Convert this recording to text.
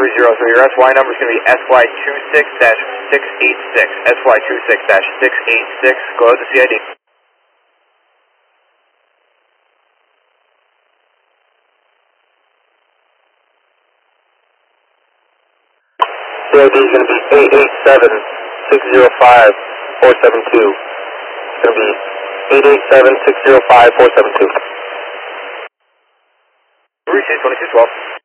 your SY number is going to be SY26-686. SY26-686. Go ahead to CID. CID is going to be 887-605-472. It's going to be 887-605-472. Receive 2212.